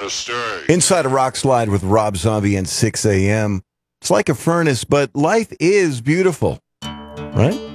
Namaste. Inside a Rock Slide with Rob Zombie and 6 a.m. It's like a furnace, but life is beautiful, right?